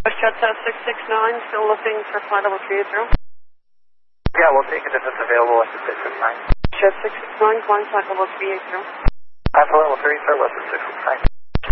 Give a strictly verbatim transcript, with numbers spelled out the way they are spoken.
Shed test six six nine, still looking for flight level three eighty. Yeah, we'll take it if it's available at the six six nine. Shed six six nine, flying flight level three eighty. Alpha level three, sir, less than six six nine.